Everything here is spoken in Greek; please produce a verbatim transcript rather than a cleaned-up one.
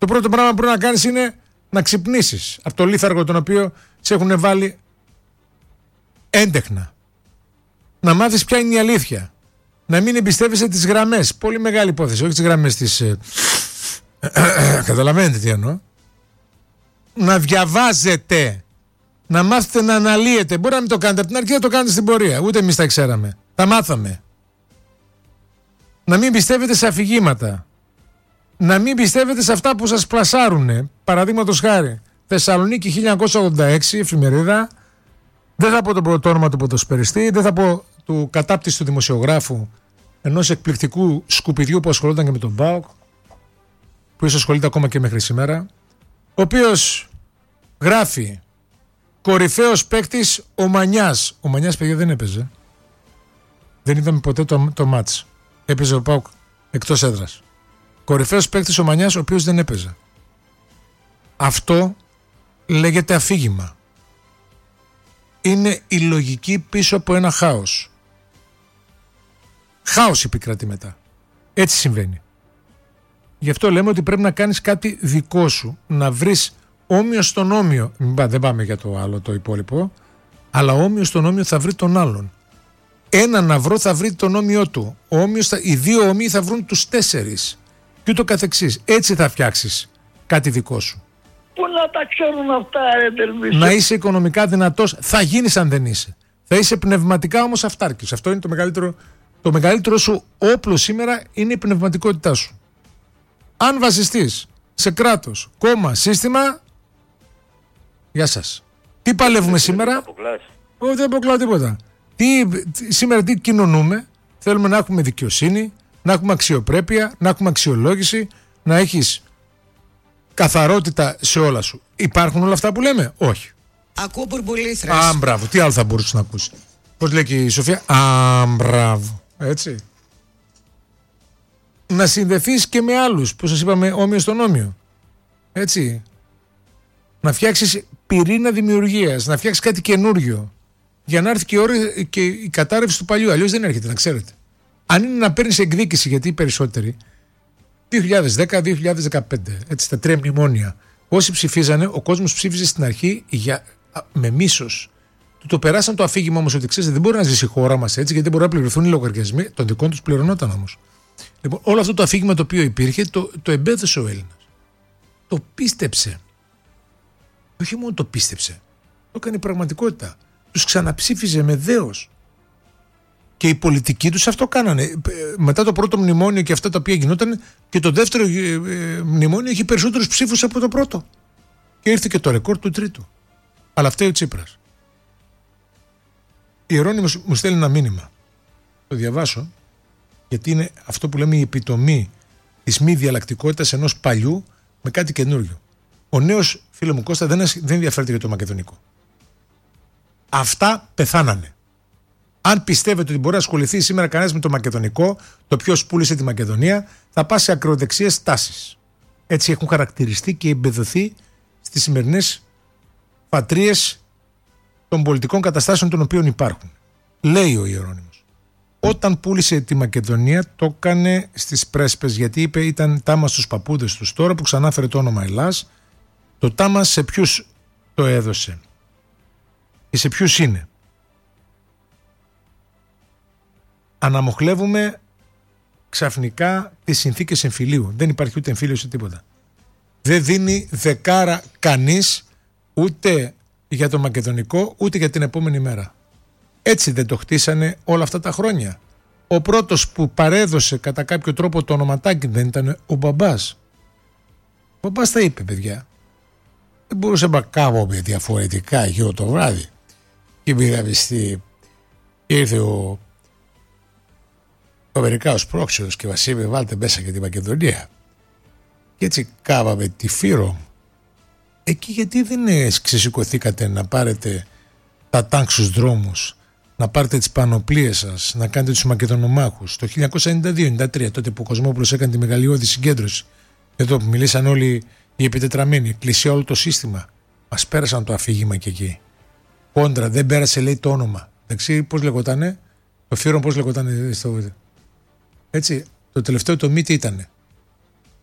Το πρώτο πράγμα που πρέπει να κάνεις είναι να ξυπνήσεις από το λίθαργο τον οποίο σε έχουν βάλει έντεχνα. Να μάθεις ποια είναι η αλήθεια. Να μην εμπιστεύεσαι τις γραμμές. Πολύ μεγάλη υπόθεση, όχι τις γραμμές της... Ε, καταλαβαίνετε τι εννοώ. Να διαβάζετε. Να μάθετε να αναλύετε. Μπορεί να μην το κάνετε από την αρχή, να το κάνετε στην πορεία. Ούτε εμείς τα ξέραμε. Τα μάθαμε. Να μην πιστεύετε σε αφηγήματα. Να μην πιστεύετε σε αυτά που σας πλασάρουνε. Παραδείγματος χάρη, Θεσσαλονίκη χίλια εννιακόσια ογδόντα έξι, εφημερίδα. Δεν θα πω το πρώτο όνομα του ποδοσφαιριστή, δεν θα πω του κατάπτυστου δημοσιογράφου, ενός εκπληκτικού σκουπιδιού που ασχολούνταν και με τον ΠΑΟΚ, που ίσως ασχολείται ακόμα και μέχρι σήμερα, ο οποίος γράφει κορυφαίος παίκτης ο Μανιάς. Ο Μανιάς, παιδιά, δεν έπαιζε. Δεν είδαμε ποτέ το, το μάτς. Έπαιζε ο ΠΑΟΚ εκτός έδρας. Κορυφαίος παίκτης ο Μανιάς, ο οποίος δεν έπαιζε. Αυτό λέγεται αφήγημα. Είναι η λογική πίσω από ένα χάος. Χάος επικρατεί μετά. Έτσι συμβαίνει. Γι' αυτό λέμε ότι πρέπει να κάνεις κάτι δικό σου. Να βρεις όμοιο στον όμοιο. Δεν πάμε για το άλλο το υπόλοιπο. Αλλά όμοιο στον όμοιο θα βρει τον άλλον. Ένα να βρω θα βρει τον όμοιο του. Ο όμοιος θα, οι δύο όμοιοι θα βρουν τους τέσσερις. Και ούτω καθεξής. Έτσι θα φτιάξεις κάτι δικό σου. Πού να τα ξέρουν αυτά, ρε. Να είσαι οικονομικά δυνατός. Θα γίνεις αν δεν είσαι. Θα είσαι πνευματικά όμως αυτάρκης. Αυτό είναι το μεγαλύτερο, το μεγαλύτερο σου όπλο σήμερα, είναι η πνευματικότητά σου. Αν βασιστείς σε κράτος, κόμμα, σύστημα, γεια σας. Τι παλεύουμε σήμερα? Όχι, δεν αποκλάω τίποτα. Τι, τι, σήμερα τι κοινωνούμε? Θέλουμε να έχουμε δικαιοσύνη, να έχουμε αξιοπρέπεια, να έχουμε αξιολόγηση, να έχεις καθαρότητα σε όλα σου. Υπάρχουν όλα αυτά που λέμε? Όχι. Ακούω μπουρμπουλήθρες. Α, μπράβο. Τι άλλο θα μπορούσε να ακούσει? Πώς λέει και η Σοφία? Α, μπράβο. Έτσι. Να συνδεθείς και με άλλους που σας είπαμε όμοιο στον όμοιο. Έτσι. Να φτιάξεις πυρήνα δημιουργίας, να φτιάξεις κάτι καινούριο. Για να έρθει και η, ώρα, και η κατάρρευση του παλιού. Αλλιώς δεν έρχεται, να ξέρετε. Αν είναι να παίρνεις εκδίκηση, γιατί οι περισσότεροι δύο χιλιάδες δέκα δύο χιλιάδες δεκαπέντε, έτσι, τα τρία μνημόνια, όσοι ψηφίζανε, ο κόσμος ψήφιζε στην αρχή για, με μίσος. Του το περάσαν το αφήγημα όμως ότι ξέρετε, δεν μπορεί να ζήσει η χώρα μας έτσι, γιατί δεν μπορεί να πληρωθούν οι λογαριασμοί, των δικών τους πληρωνόταν όμως. Λοιπόν, όλο αυτό το αφήγημα το οποίο υπήρχε, το, το εμπέδωσε ο Έλληνας. Το πίστεψε. Όχι μόνο το πίστεψε, το έκανε πραγματικότητα. Τους ξαναψήφιζε με δέος. Και οι πολιτικοί τους αυτό κάνανε. Μετά το πρώτο μνημόνιο και αυτά τα οποία γινόταν, και το δεύτερο ε, μνημόνιο έχει περισσότερους ψήφους από το πρώτο. Και ήρθε και το ρεκόρ του τρίτου. Αλλά φταίει ο Τσίπρας. Η Ιερώνυμος μου στέλνει ένα μήνυμα. Το διαβάσω, γιατί είναι αυτό που λέμε η επιτομή της μη διαλλακτικότητας ενός παλιού με κάτι καινούριο. Ο νέος, φίλε μου Κώστα, δεν, δεν ενδιαφέρεται για το μακεδονικό. Αυτά πεθάνανε. Αν πιστεύετε ότι μπορεί να ασχοληθεί σήμερα κανένας με το μακεδονικό, το ποιος πούλησε τη Μακεδονία, θα πάει σε ακροδεξιές τάσεις. Έτσι έχουν χαρακτηριστεί και εμπεδοθεί στις σημερινές πατρίες των πολιτικών καταστάσεων των οποίων υπάρχουν. Λέει ο Ιερώνυμος. Όταν πούλησε τη Μακεδονία, το έκανε στις πρέσπες, γιατί είπε ήταν τάμα στους παππούδες τους. Τώρα που ξανάφερε το όνομα Ελλάς, το τάμα σε ποιους το έδωσε και σε ποιους είναι? Αναμοχλεύουμε ξαφνικά τις συνθήκες εμφυλίου. Δεν υπάρχει ούτε εμφύλιο σε τίποτα. Δεν δίνει δεκάρα κανείς ούτε για το μακεδονικό ούτε για την επόμενη μέρα. Έτσι δεν το χτίσανε όλα αυτά τα χρόνια. Ο πρώτος που παρέδωσε κατά κάποιο τρόπο το ονοματάκι δεν ήταν ο μπαμπάς? Ο μπαμπάς τα είπε, παιδιά. Δεν μπορούσε να κάνουμε διαφορετικά γύρω το βράδυ. Και πήγαμε στη... και ήρθε ο ο Αμερικάος πρόξενος και μας είπε βάλτε μέσα και τη Μακεδονία. Και έτσι κάβαμε τη Φύρο. Εκεί γιατί δεν ξεσηκωθήκατε να πάρετε τα τάγκ στους δρόμους, να πάρετε τις πανοπλίες σας, να κάνετε τους Μακεδονομάχους? Το χίλια εννιακόσια ενενήντα δύο ενενήντα τρία, τότε που ο Κοσμόπουλος έκανε τη μεγαλειώδη συγκέντρωση, εδώ που μιλήσαν όλοι οι επιτετραμένοι, εκκλησία, όλο το σύστημα, μας πέρασαν το αφήγημα και εκεί. Κόντρα, δεν πέρασε, λέει, το όνομα. Εντάξει, πώς λεγότανε, το Φύρο πώς λεγότανε στο... Έτσι, το τελευταίο το μύτη ήτανε.